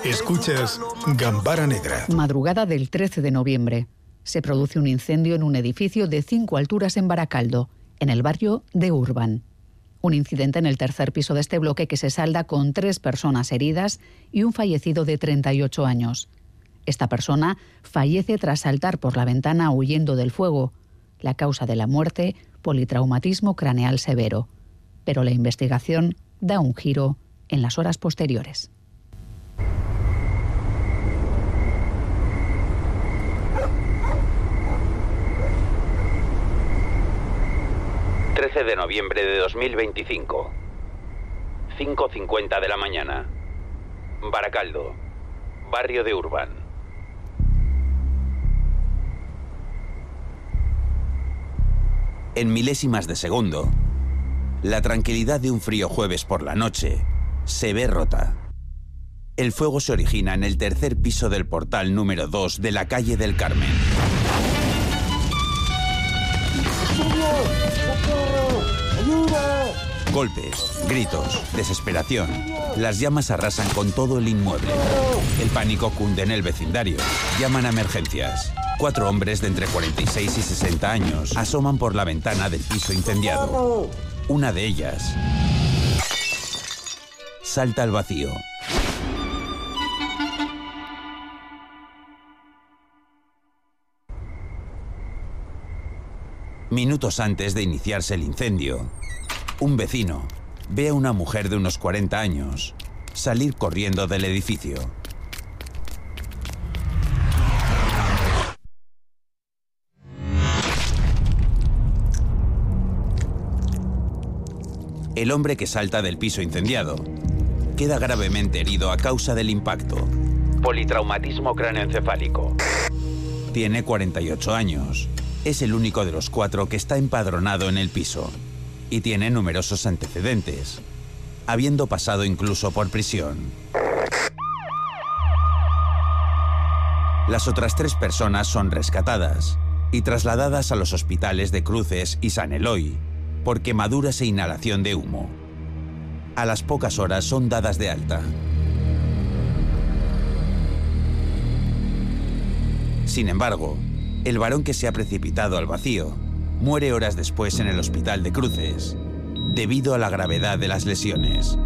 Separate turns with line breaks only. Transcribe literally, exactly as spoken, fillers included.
Escuchas Gambara Negra.
Madrugada del trece de noviembre. Se produce un incendio en un edificio de cinco alturas en Baracaldo, en el barrio de Urban. Un incidente en el tercer piso de este bloque que se salda con tres personas heridas y un fallecido de treinta y ocho años. Esta persona fallece tras saltar por la ventana huyendo del fuego. La causa de la muerte, politraumatismo craneal severo. Pero la investigación da un giro en las horas posteriores.
trece de noviembre de dos mil veinticinco. cinco cincuenta de la mañana. Baracaldo, barrio de Urban. En milésimas de segundo, la tranquilidad de un frío jueves por la noche se ve rota. El fuego se origina en el tercer piso del portal número dos de la calle del Carmen. Golpes, gritos, desesperación. Las llamas arrasan con todo el inmueble. El pánico cunde en el vecindario. Llaman a emergencias. Cuatro hombres de entre cuarenta y seis y sesenta años asoman por la ventana del piso incendiado. Una de ellas salta al vacío. Minutos antes de iniciarse el incendio, un vecino ve a una mujer de unos cuarenta años salir corriendo del edificio. El hombre que salta del piso incendiado queda gravemente herido a causa del impacto. Politraumatismo cráneoencefálico. Tiene cuarenta y ocho años. Es el único de los cuatro que está empadronado en el piso y tiene numerosos antecedentes, habiendo pasado incluso por prisión. Las otras tres personas son rescatadas y trasladadas a los hospitales de Cruces y San Eloy por quemaduras e inhalación de humo. A las pocas horas son dadas de alta. Sin embargo, el varón que se ha precipitado al vacío muere horas después en el hospital de Cruces, debido a la gravedad de las lesiones.